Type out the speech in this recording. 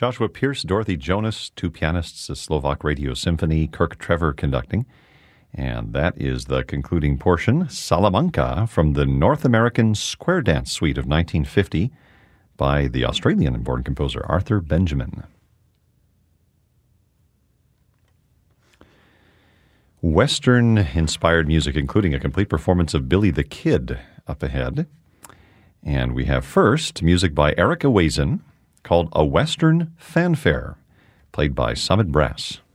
Joshua Pierce, Dorothy Jonas, two pianists, a Slovak Radio Symphony, Kirk Trevor conducting. And that is the concluding portion, Salamanca, from the North American Square Dance Suite of 1950 by the Australian-born composer Arthur Benjamin. Western-inspired music, including a complete performance of Billy the Kid, up ahead. And we have first music by Erica Wazen called A Western Fanfare, played by Summit Brass.